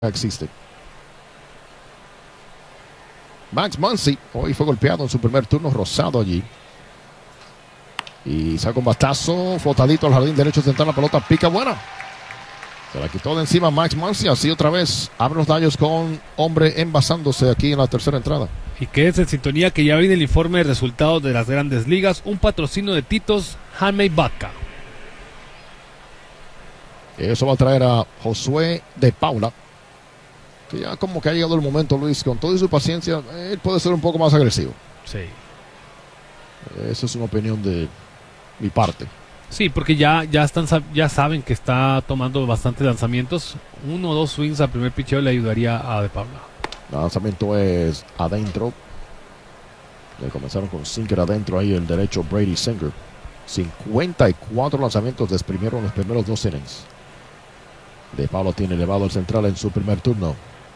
existe. Max Muncy hoy fue golpeado en su primer turno, rozado allí. Y saca un batazo, flotadito al jardín derecho central, la pelota pica buena. Se la quitó de encima Max Muncy, así otra vez abre los daños con hombre envasándose aquí en la tercera entrada. Y que es en sintonía que ya viene el informe de resultados de las grandes ligas, un patrocinio de Titos Handmade Vodka. Eso va a traer a Josué de Paula, que ya como que ha llegado el momento, Luis, con toda su paciencia, él puede ser un poco más agresivo. Sí. Esa es una opinión de mi parte. Sí, porque ya saben que está tomando bastantes lanzamientos. 1 o 2 swings al primer picheo le ayudaría a De Paula. El lanzamiento es adentro. Le comenzaron con sinker adentro ahí el derecho Brady Singer. 54 lanzamientos desprimieron los primeros 2 innings. De Paula tiene elevado el central en su primer turno.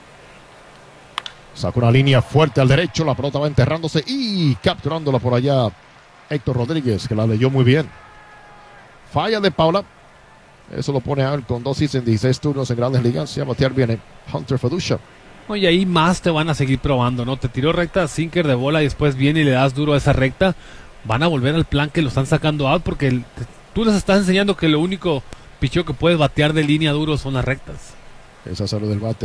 Saca una línea fuerte al derecho. La pelota va enterrándose y capturándola por allá Héctor Rodríguez, que la leyó muy bien. Falla De Paula. Eso lo pone a él con 2 hits en 16 turnos en Grandes Ligas. Y a batear viene Hunter Feducia. Oye, ahí más te van a seguir probando, ¿no? Te tiró recta, sinker de bola y después viene y le das duro a esa recta. Van a volver al plan que lo están sacando out porque tú les estás enseñando que lo único picheo que puedes batear de línea duro son las rectas. Esa sale del bate.